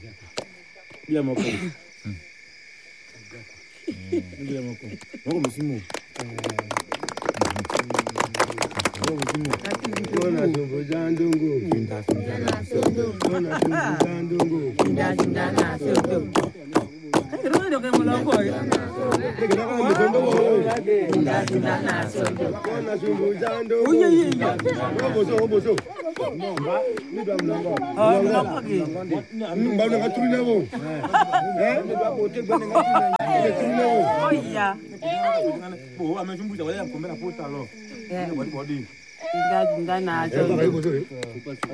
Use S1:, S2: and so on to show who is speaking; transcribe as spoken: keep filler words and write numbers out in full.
S1: Bila moko. Bila moko. Moko msimu.
S2: Kona sumbu jandungu.
S3: Kinda kinda na sodo.
S2: Kona sumbu jandungu.
S3: Kinda kinda na sodo.
S4: Rodo ke muloko.
S3: Kinda kinda na sodo.
S2: Kona sumbu jandungu.
S4: Uye ye.
S2: Oboso oboso. Nomba ni dam longo.
S4: Ah, muloko ke.
S2: Mba nga turina bo. Eh?
S4: Oh yeah.
S1: Bo ameshumbuza wale ya kumbera pota lo.
S4: Eh.
S1: Body body.
S4: Kinda kinda na sodo.